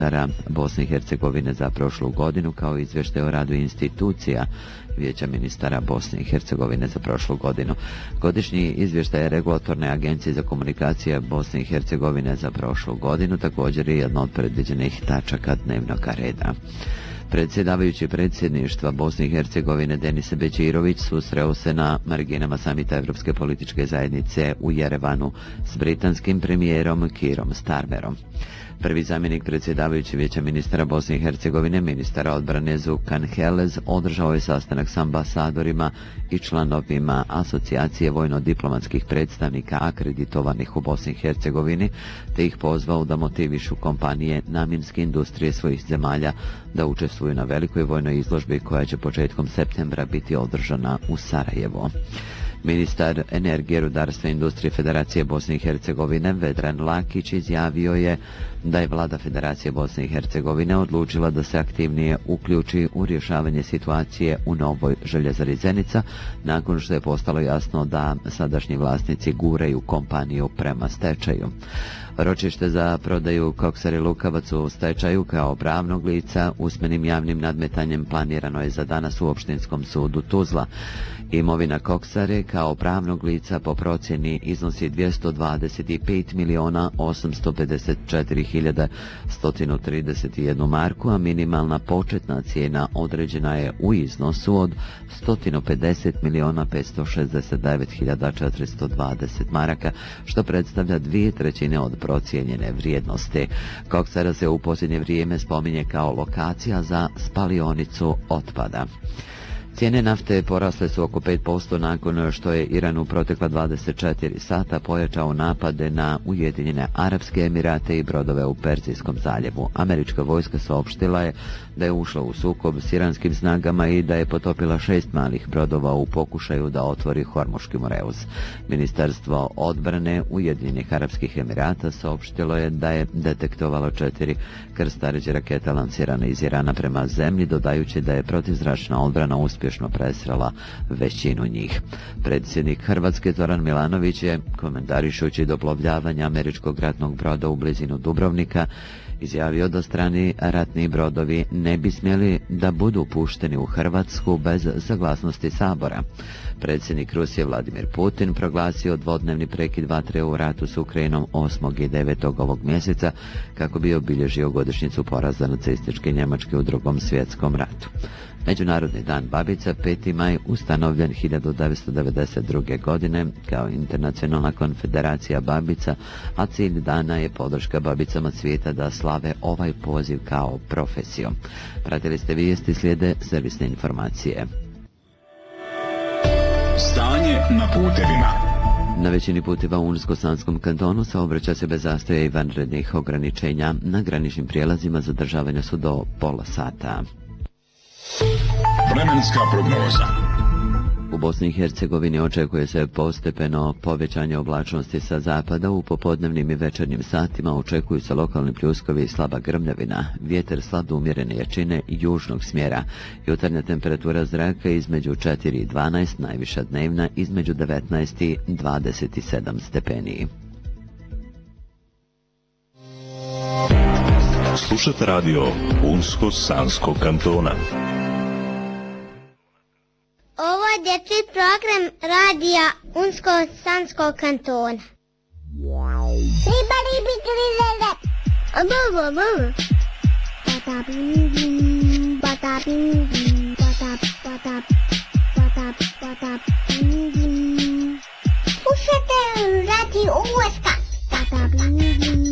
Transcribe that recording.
Bosne i Hercegovine za prošlu godinu, kao i izvještaj o radu institucija Vijeća ministara Bosne i Hercegovine za prošlu godinu. Godišnji izvještaj Regulatorne agencije za komunikacije Bosne i Hercegovine za prošlu godinu također je jedna od predviđenih tačaka dnevnog reda. Predsjedavajući predsjedništva Bosne i Hercegovine Denis Bećirović susreo se na marginama samita Evropske političke zajednice u Jerevanu s britanskim premijerom Kierom Starmerom. Prvi zamjenik predsjedavajući Vijeća ministara Bosne i Hercegovine, ministara odbrane Zukan Helez, održao je sastanak s ambasadorima i članovima asocijacije vojno-diplomatskih predstavnika akreditovanih u Bosni i Hercegovini, te ih pozvao da motivišu kompanije namjenske industrije svojih zemalja da učestvuju na velikoj vojnoj izložbi koja će početkom septembra biti održana u Sarajevu. Ministar energije, rudarstva i industrije Federacije Bosne i Hercegovine Vedran Lakić izjavio je da je vlada Federacije Bosne i Hercegovine odlučila da se aktivnije uključi u rješavanje situacije u novoj željezari Zenica nakon što je postalo jasno da sadašnji vlasnici guraju kompaniju prema stečaju. Ročište za prodaju Koksare Lukavac u stečaju kao pravnog lica usmenim javnim nadmetanjem planirano je za danas u Opštinskom sudu Tuzla. Imovina Koksare kao pravnog lica po procjeni iznosi 225.854.131 marku, a minimalna početna cijena određena je u iznosu od 150.569.420 maraka, što predstavlja 2/3 od procijenjene vrijednosti. Koksara se u posljednje vrijeme spominje kao lokacija za spalionicu otpada. Cijene nafte porasle su oko 5% nakon što je Iran u protekla 24 sata pojačao napade na Ujedinjene Arapske Emirate i brodove u Perzijskom zaljevu. Američka vojska saopštila je da je ušla u sukob s iranskim snagama i da je potopila 6 malih brodova u pokušaju da otvori Hormuški moreuz. Ministarstvo odbrane Ujedinjenih Arapskih Emirata saopštilo je da je detektovalo 4 krstareće raketa lansirane iz Irana prema zemlji, dodajući da je protivzračna odbrana uspješno presrela većinu njih. Predsjednik Hrvatske Zoran Milanović je, komentarišući doplovljavanje američkog ratnog broda u blizinu Dubrovnika, izjavio da strani ratni brodovi ne bi smjeli da budu pušteni u Hrvatsku bez saglasnosti Sabora. Predsjednik Rusije Vladimir Putin proglasio dvodnevni prekid vatre u ratu s Ukrajinom 8. i 9. ovog mjeseca kako bi obilježio godišnjicu poraza nacističke Njemačke u Drugom svjetskom ratu. Međunarodni dan babica 5. maj ustanovljen 1992. godine kao internacionalna konfederacija babica, a cilj dana je podrška babicama svijeta da slave ovaj poziv kao profesiju. Pratili ste vijesti, slijede servisne informacije. Stanje na putevima. Na većini puteva u Unsko-Sanskom kantonu saobraća se bez zastoja i vanrednih ograničenja. Na graničnim prijelazima zadržavanja su do pola sata. Vremenska prognoza. U Bosni i Hercegovini očekuje se postepeno povećanje oblačnosti sa zapada. U popodnevnim i večernjim satima očekuju se lokalni pljuskovi i slaba grmljavina. Vjetar slab do umjerene jačine južnog smjera. Jutarnja temperatura zraka između 4 i 12, najviša dnevna između 19 i 27 stepeni. Slušate radio Unsko-Sanskog kantona. Ovo je dječji program radija Unsko-Sanskog kantona. Slušate radio Uvaska.